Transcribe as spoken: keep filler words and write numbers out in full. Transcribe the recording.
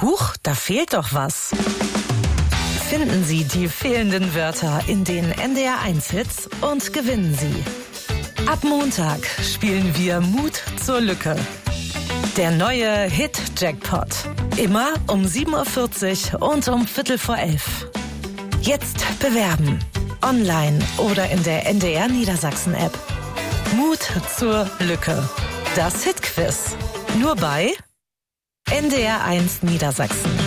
Huch, da fehlt doch was. Finden Sie die fehlenden Wörter in den N D R eins Hits und gewinnen Sie. Ab Montag spielen wir Mut zur Lücke. Der neue Hit-Jackpot. Immer um sieben Uhr vierzig und um Viertel vor elf. Jetzt bewerben. Online oder in der N D R Niedersachsen-App. Mut zur Lücke. Das Hit-Quiz. Nur bei N D R eins Niedersachsen.